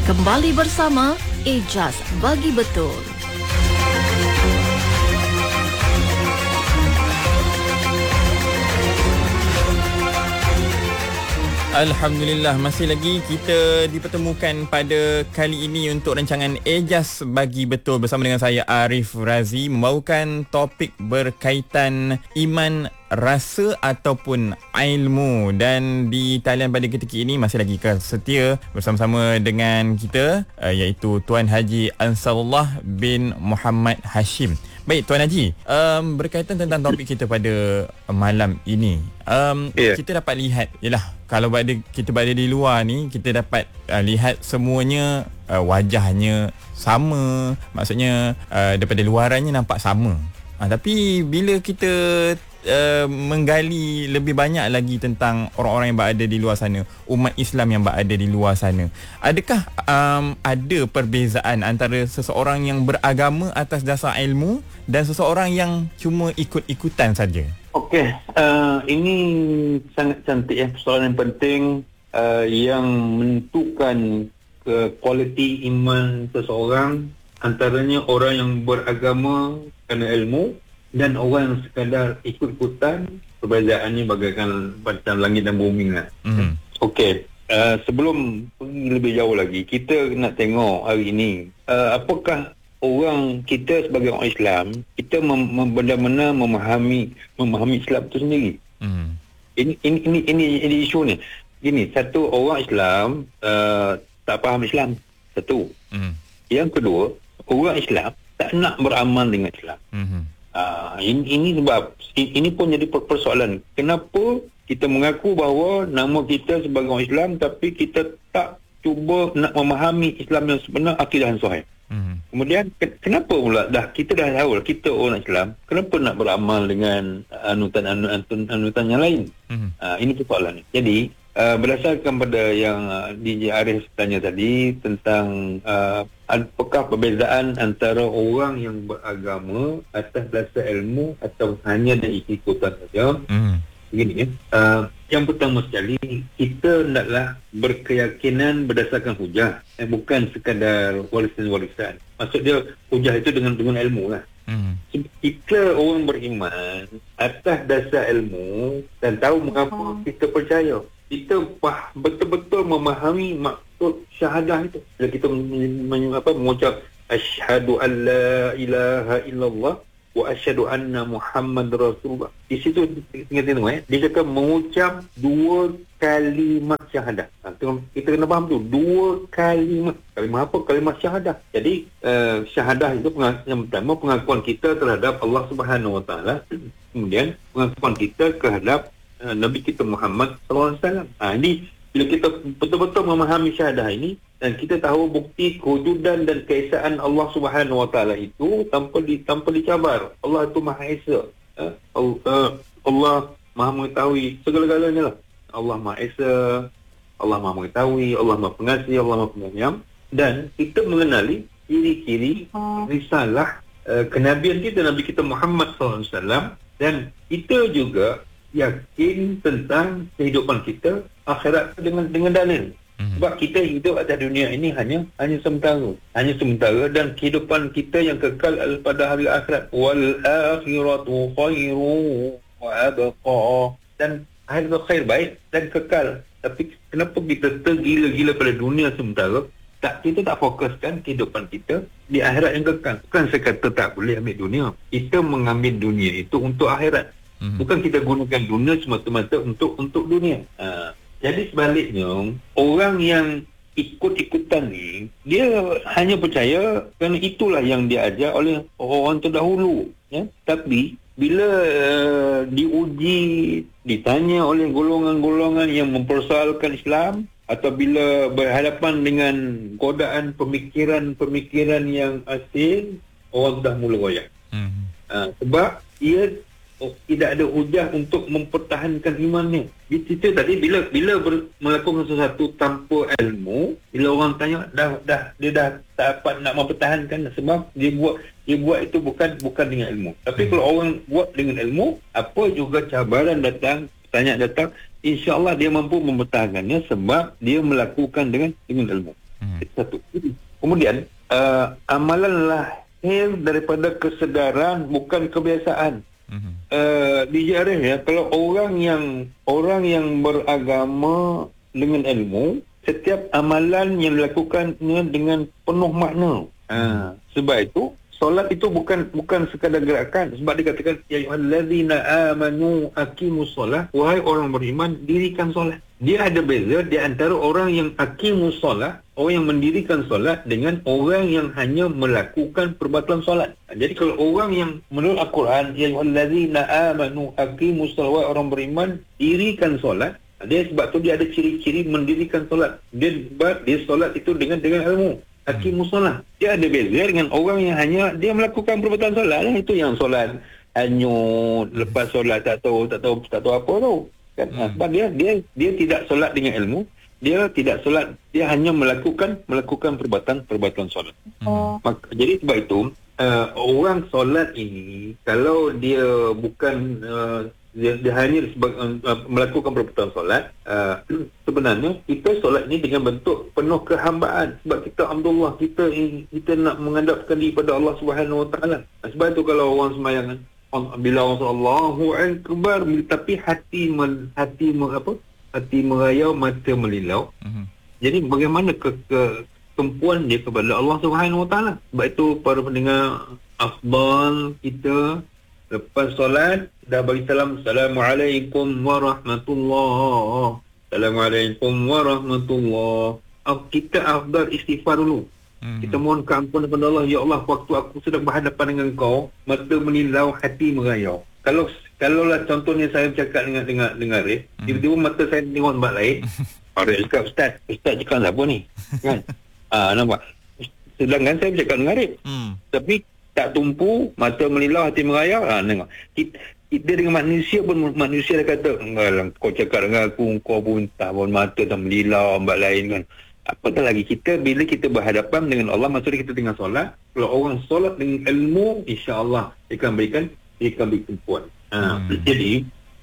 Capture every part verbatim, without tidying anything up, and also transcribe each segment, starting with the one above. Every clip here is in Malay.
Kembali bersama Ejaz Bagi Betul. Alhamdulillah, masih lagi kita dipertemukan pada kali ini untuk rancangan Ejaz Bagi Betul bersama dengan saya Arif Razi, membawakan topik berkaitan iman, rasa ataupun ilmu. Dan di talian pada ketika ini masih lagi setia bersama-sama dengan kita, uh, iaitu Tuan Haji Ansarullah bin Muhammad Hashim. Baik Tuan Haji, um, berkaitan tentang topik kita pada malam ini, um, yeah. kita dapat lihat, yalah, kalau berada, kita berada di luar ni, kita dapat uh, lihat semuanya uh, wajahnya sama, maksudnya uh, daripada luarannya nampak sama. Uh, tapi bila kita uh, menggali lebih banyak lagi tentang orang-orang yang berada di luar sana, umat Islam yang berada di luar sana, adakah um, ada perbezaan antara seseorang yang beragama atas dasar ilmu dan seseorang yang cuma ikut-ikutan saja? Okey, uh, ini sangat cantik ya, persoalan yang penting uh, yang menentukan ke kualiti iman seseorang, antaranya orang yang beragama kerana ilmu dan orang yang sekadar ikut-ikutan. Perbezaannya bagaikan macam langit dan bumi lah. Mm-hmm. Okey, uh, sebelum pergi lebih jauh lagi, kita nak tengok hari ini uh, apakah orang kita sebagai orang Islam, kita mem- mem- benar-benar memahami memahami Islam itu sendiri. Mm. Ini, ini ini ini ini isu ni. Gini, satu, orang Islam uh, tak faham Islam. Satu. Mm. Yang kedua, orang Islam tak nak beramal dengan Islam. Mm-hmm. Uh, ini, ini sebab ini pun jadi persoalan. Kenapa kita mengaku bahawa nama kita sebagai orang Islam, tapi kita tak cuba nak memahami Islam yang sebenar, akidah yang sahih. Mm-hmm. Kemudian ke- kenapa pula dah kita dah tahu kita orang Islam, kenapa nak beramal dengan anutan-anutan yang lain? Mm-hmm. Uh, ini persoalan ni. Jadi uh, berdasarkan pada yang uh, D J Arif tanya tadi tentang uh, apakah perbezaan antara orang yang beragama atas dasar ilmu atau hanya dan ikut-ikutan saja? Mm. Begini ya. Uh, yang pertama sekali, kita hendaklah berkeyakinan berdasarkan hujah, eh, bukan sekadar warisan-warisan. Maksud dia hujah itu dengan dengan ilmu lah. Hmm. Kita orang beriman atas dasar ilmu dan tahu mengapa oh. kita percaya. Kita bah, betul-betul memahami maksud syahadah itu. Bila kita men- apa, mengucap asyhadu an la ilaha illallah wa asyhadu anna Muhammad Rasulullah. Di situ tinggal tengok eh, dia cakap mengucap dua kalimat syahadah. Ha, kita kena faham tu, dua kalimat. Kalimat apa? Kalimat syahadah. Jadi uh, syahadah itu pengak- yang pertama pengakuan kita terhadap Allah Subhanahu Wa Taala. Kemudian pengakuan kita terhadap uh, Nabi kita Muhammad sallallahu alaihi wasallam. Ha, ini bila kita betul-betul memahami syahadah ini dan kita tahu bukti kewujudan dan keesaan Allah Subhanahu Wa Taala itu tanpa di, tanpa dicabar. Allah itu Maha Esa. Ha? Allah, uh, Allah Maha mengetahui segala-galanya lah. Allah Maha Esa, Allah Maha mengetahui, Allah Maha Pengasih, Allah Maha Penyayang. Dan kita mengenali ciri-ciri risalah uh, kenabian kita, Nabi kita Muhammad sallallahu alaihi wasallam, dan kita juga yakin tentang kehidupan kita akhirat dengan dengan dalil. Hmm. Sebab kita hidup atas dunia ini hanya hanya sementara, hanya sementara dan kehidupan kita yang kekal pada hari akhirat. Wal akhiratu khairu wa abqa. Dan akhirat khair, baik dan kekal. Tapi kenapa kita tergila-gila pada dunia sementara? Tak, kita tak fokuskan kehidupan kita di akhirat yang kekal. Bukan saya kata tak boleh ambil dunia. Kita mengambil dunia itu untuk akhirat. Hmm. Bukan kita gunakan dunia semata-mata untuk untuk dunia. Ha. Jadi sebaliknya, orang yang ikut-ikutan ni, dia hanya percaya kerana itulah yang diajar oleh orang terdahulu. Ya? Tapi bila uh, diuji, ditanya oleh golongan-golongan yang mempersoalkan Islam, atau bila berhadapan dengan godaan pemikiran-pemikiran yang asing, orang dah mula goyah. Hmm. Uh, sebab ia oh, tidak ada hujah untuk mempertahankan imannya. Kita tadi bila bila ber, melakukan sesuatu tanpa ilmu, bila orang tanya dah dah dia dah tak dapat nak mempertahankan sebab dia buat dia buat itu bukan bukan dengan ilmu. Tapi hmm. kalau orang buat dengan ilmu, apa juga cabaran datang, tanya datang, insya-Allah dia mampu mempertahankannya sebab dia melakukan dengan dengan ilmu. Hmm. Itu satu. Kemudian uh, amalan lahir daripada kesedaran, bukan kebiasaan. Hmm. Uh, dijarah ya, kalau orang yang orang yang beragama dengan ilmu, setiap amalan yang dilakukannya dengan penuh makna. Ha, sebab itu solat itu bukan bukan sekadar gerakan. Sebab dikatakan ya ayyuhallazina amanu aqimus solah, wahai orang beriman, dirikan solat. Dia ada beza di antara orang yang aqimus solah, orang yang mendirikan solat, dengan orang yang hanya melakukan perbuatan solat. Jadi kalau orang yang menurut Al-Quran ya ayyuhallazina amanu aqimus solah, wahai orang beriman, dirikan solat, dia sebab tu dia ada ciri-ciri mendirikan solat. Dia sebab dia solat itu dengan dengan ilmu. Hakimus solat. Dia ada beza dengan orang yang hanya dia melakukan perbuatan solat lah. Itu yang solat hanyut, lepas solat tak tahu tak tahu tak tahu apa tu. Kan? Hmm. Sebab dia dia dia tidak solat dengan ilmu, dia tidak solat, dia hanya melakukan melakukan perbuatan-perbuatan solat. Hmm. Maka, jadi sebab itu uh, orang solat ini kalau dia bukan uh, dia, dia hanya sebagai, uh, melakukan perbuatan solat, uh, sebenarnya kita solat ni dengan bentuk penuh kehambaan. Sebab kita alhamdulillah kita kita nak menghadapkan diri pada Allah Subhanahu Wa Taala. Sebab itu kalau orang sembahyang, bila orang Allahu Akbar, tapi hati men, hati men, apa? Hati merayau, mata melilau. Uh-huh. Jadi bagaimana ke, ke kemampuan dia kepada Allah Subhanahu Wa Taala? Sebab itu para pendengar, afdal kita lepas solat dah bagi salam, Assalamualaikum warahmatullahi, Assalamualaikum warahmatullahi. Kita afdal istighfar dulu. Hmm. Kita mohon keampunan kepada Allah. Ya Allah, waktu aku sedang berhadapan dengan kau, mata menilau, hati merayau. Kalau kalau lah contohnya saya bercakap dengan dengan dengan Arif, hmm. tiba-tiba mata saya tengok tempat lain. Arif cakap, Ustaz, Ustaz cakap apa ni? Kan? Ah, nampak? Sedangkan saya bercakap dengan Arif. Hmm. Tapi tak tumpu, mata melilau, hati merayau. Ha, tengok. Kita, kita dengan manusia pun, manusia dah kata, kau cakap dengan aku, kau pun tak pun mata tak melilau, hamba lain kan. Apatah lagi kita, bila kita berhadapan dengan Allah, maksudnya kita tengah solat. Kalau orang solat dengan ilmu, insya-Allah dia akan berikan, dia akan beri kemampuan. Ha, hmm. Jadi,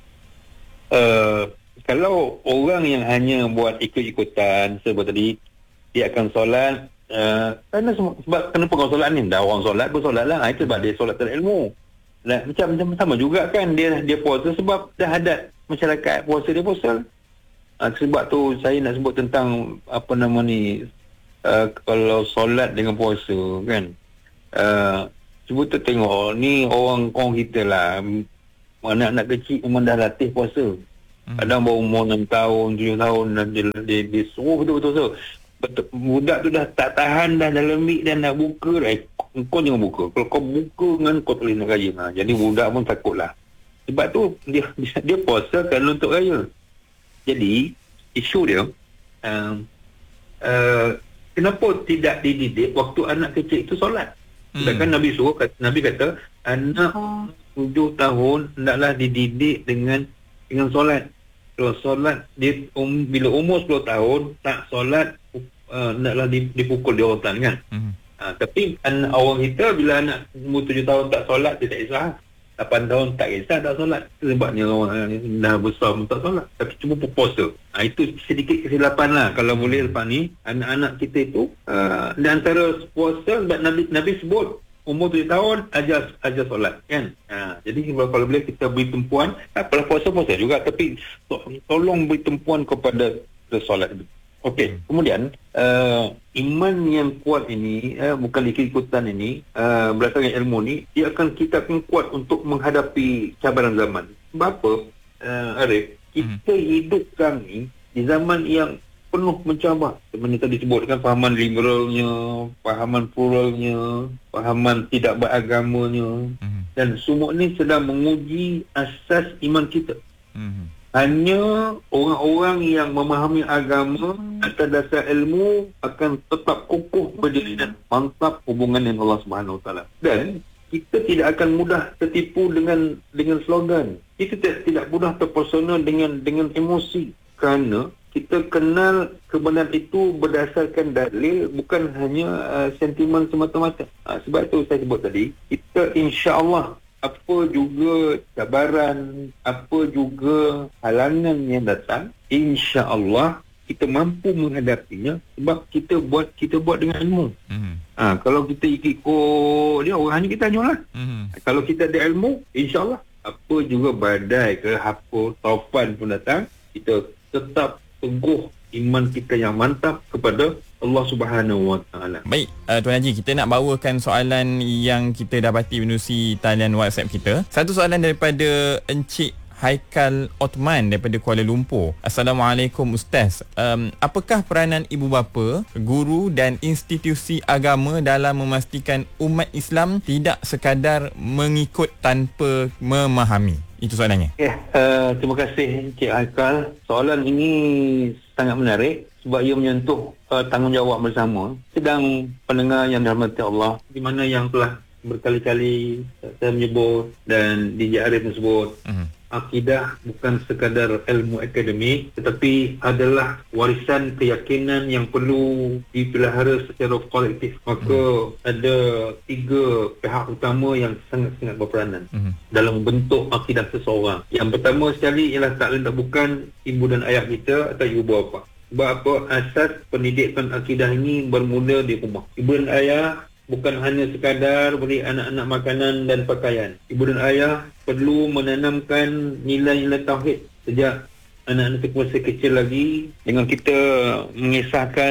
uh, kalau orang yang hanya buat ikut-ikutan, sebab tadi, dia akan solat, Uh, kerana sebab kenapa kau solat ni, dah orang solat pun solat lah. Itu sebab dia solat berilmu. Nah, macam macam sama juga kan dia dia puasa sebab dah adat masyarakat puasa dia puasa. Uh, sebab tu saya nak sebut tentang apa nama ni, uh, kalau solat dengan puasa kan. Uh, cuba tu tengok ni orang orang kita lah, anak-anak kecil memang dah latih puasa. Hmm. Kadang baru umur enam tahun, tujuh tahun dan dia dia, dia suruh betul-betul so. Betul, budak tu dah tak tahan dah dalam mik dan nak buka dah. Kau jangan buka. Kalau kau buka dengan kau tulis nak raya. Ha, jadi budak pun takutlah. Sebab tu dia dia, dia puasa kan untuk raya. Jadi isu dia uh, uh, kenapa tidak dididik waktu anak kecil itu solat? Sedangkan hmm. Nabi suruh, Nabi kata anak tujuh tahun hendaklah dididik dengan dengan solat. Kalau solat dia um, bila umur sepuluh tahun tak solat, uh, naklah dipukul di rotan kan. Mm-hmm. Uh, tapi anak orang kita bila anak umur tujuh tahun tak solat, dia tak kisah. lapan tahun tak kisah tak solat. Sebabnya orang ni dah besar pun tak solat, tapi cuma berpuasa. Uh, itu sedikit kesilapan lah. Kalau boleh lepas ni anak-anak kita itu uh, di antara puasa, sebab Nabi Nabi sebut umur tujuh tahun ajar ajar solat kan. Ha, jadi kalau boleh kita beri tumpuan, apalah puasa-puasa juga, tapi to, tolong beri tumpuan kepada solat itu. Okey, kemudian uh, iman yang kuat ini uh, bukan ikut-ikutan ini, uh, berdasarkan ilmu ni, dia akan kita akan kuat untuk menghadapi cabaran zaman. Sebab apa? Uh, Arif, kita hmm. hidup kami di zaman yang penuh mencabar. Sebenarnya tadi sebutkan fahaman liberalnya, fahaman pluralnya, fahaman tidak beragamanya, mm-hmm. dan semua ini sedang menguji asas iman kita. Mm-hmm. Hanya orang-orang yang memahami agama atas dasar ilmu akan tetap kukuh berdiri dan mantap hubungan dengan Allah Subhanahu Wa Taala. Dan kita tidak akan mudah tertipu dengan dengan slogan. Kita tidak tidak mudah terpesona dengan dengan emosi, kerana kita kenal kebenaran itu berdasarkan dalil, bukan hanya uh, sentimen semata-mata. Uh, sebab itu saya sebut tadi, kita insya-Allah apa juga cabaran, apa juga halangan yang datang, insya-Allah kita mampu menghadapinya sebab kita buat kita buat dengan ilmu. Mm-hmm. Ha, kalau kita ikut dia, orang hanya kita hanyutlah. Mm-hmm. Kalau kita ada ilmu, insya-Allah apa juga badai ke apa taufan pun datang, kita tetap teguh iman kita yang mantap kepada Allah Subhanahu Wa Taala. Baik, uh, Tuan Haji, kita nak bawakan soalan yang kita dapati menerusi talian WhatsApp kita. Satu soalan daripada Encik Haikal Othman daripada Kuala Lumpur. Assalamualaikum Ustaz. Um, apakah peranan ibu bapa, guru dan institusi agama dalam memastikan umat Islam tidak sekadar mengikut tanpa memahami? Itu soalannya. Ya, uh, terima kasih Encik Haikal. Soalan ini sangat menarik sebab ia menyentuh uh, tanggungjawab bersama. Sedang pendengar yang dirahmati Allah, di mana yang telah berkali-kali saya menyebut dan D J Arif menyebut, uh-huh. akidah bukan sekadar ilmu akademik, tetapi adalah warisan keyakinan yang perlu dipelihara secara kolektif. Maka uh-huh. ada tiga pihak utama yang sangat-sangat berperanan uh-huh. dalam bentuk akidah seseorang. Yang pertama sekali ialah tak lain tak bukan ibu dan ayah kita atau ibu bapa. Sebab apa? Asas pendidikan akidah ini bermula di rumah. Ibu dan ayah bukan hanya sekadar beri anak-anak makanan dan pakaian. Ibu dan ayah perlu menanamkan nilai-nilai tauhid sejak anak-anak itu masih kecil lagi, dengan kita mengisahkan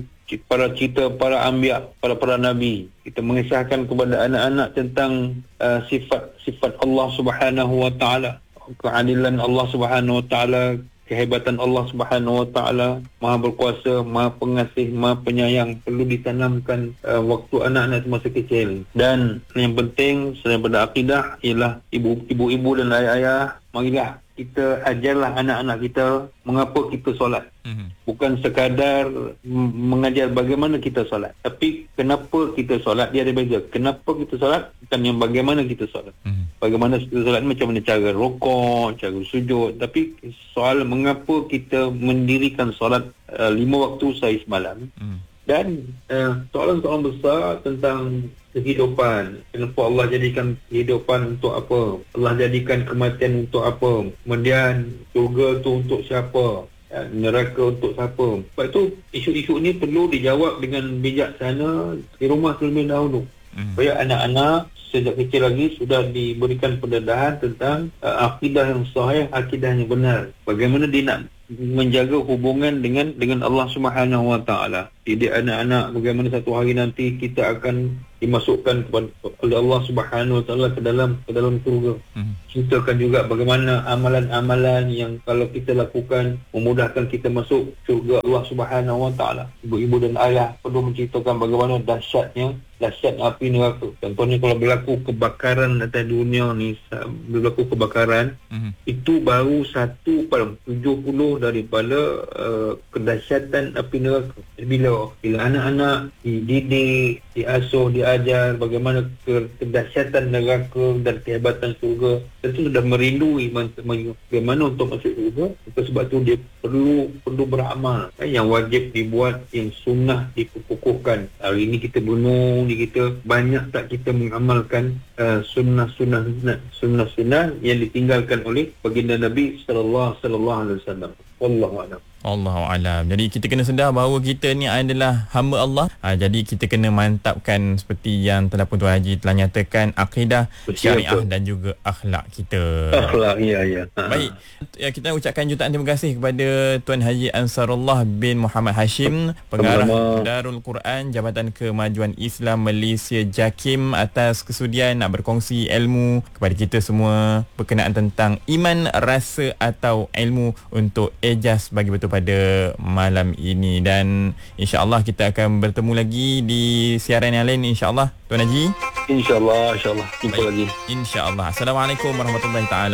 para cerita para anbiya, para para nabi. Kita mengisahkan kepada anak-anak tentang uh, sifat-sifat Allah Subhanahu Wa Taala, keadilan Allah Subhanahu Wa Taala, kehebatan Allah Subhanahu Wa Taala, Maha Berkuasa, Maha Pengasih, Maha Penyayang, perlu ditanamkan uh, waktu anak-anak itu masih kecil. Dan yang penting selain daripada akidah ialah ibu, ibu-ibu dan ayah-ayah, marilah kita ajarlah anak-anak kita mengapa kita solat. Mm-hmm. Bukan sekadar m- mengajar bagaimana kita solat, tapi kenapa kita solat. Dia ada beza. Kenapa kita solat, bukan yang bagaimana kita solat. Mm-hmm. Bagaimana kita solat, macam mana cara rukuk, cara sujud, tapi soal mengapa kita mendirikan solat uh, lima waktu sehari semalam. Mm-hmm. Dan uh, soalan-soalan besar tentang kehidupan. Kenapa Allah jadikan kehidupan untuk apa? Allah jadikan kematian untuk apa? Kemudian surga tu untuk siapa? Ya, neraka untuk siapa? Sebab itu isu-isu ini perlu dijawab dengan bijaksana di rumah terlebih dahulu. Hmm. Supaya anak-anak sejak kecil lagi sudah diberikan pendedahan tentang uh, akidah yang sahih, akidah yang benar. Bagaimana dia nak menjaga hubungan dengan dengan Allah Subhanahu Wa Taala. Didik anak-anak bagaimana satu hari nanti kita akan dimasukkan kepada oleh Allah Subhanahu Wa Taala ke dalam ke dalam surga. Hmm. Ceritakan juga bagaimana amalan-amalan yang kalau kita lakukan memudahkan kita masuk surga Allah Subhanahu Wa Taala. Ibu-ibu dan ayah perlu menceritakan bagaimana dahsyatnya dahsyat api neraka. Contohnya kalau berlaku kebakaran atas dunia ni, berlaku kebakaran, hmm. itu baru satu per tujuh puluh daripada uh, kedahsyatan api neraka. Bila bila anak-anak dididik, diasuh, diajar bagaimana kedahsyatan neraka dan kehebatan surga, tentu sudah merindui bagaimana untuk masuk surga. Sebab tu dia perlu perlu beramal. Yang wajib dibuat, yang sunnah dikukuhkan. Hari ini kita bunuh di kita, banyak tak kita mengamalkan uh, sunnah-sunnah sunnah-sunnah yang ditinggalkan oleh baginda Nabi sallallahu alaihi wasallam. Wallahu a'lam. Allahu alam. Jadi kita kena sedar bahawa kita ni adalah hamba Allah. Ha, jadi kita kena mantapkan seperti yang telah pun Tuan Haji telah nyatakan, akidah, syariah betul, dan juga akhlak kita. Akhlak, ya ya. Baik. Ya, kita ucapkan jutaan terima kasih kepada Tuan Haji Ansarullah bin Muhammad Hashim, pengarah Sama-sama. Darul Quran Jabatan Kemajuan Islam Malaysia JAKIM, atas kesudian nak berkongsi ilmu kepada kita semua berkenaan tentang iman, rasa atau ilmu untuk Ejaz Bagi Betul pada malam ini. Dan insya-Allah kita akan bertemu lagi di siaran yang lain, insya-Allah Tuan Haji. Insya-Allah, insya-Allah jumpa Baik. lagi. Insya-Allah. Assalamualaikum warahmatullahi taala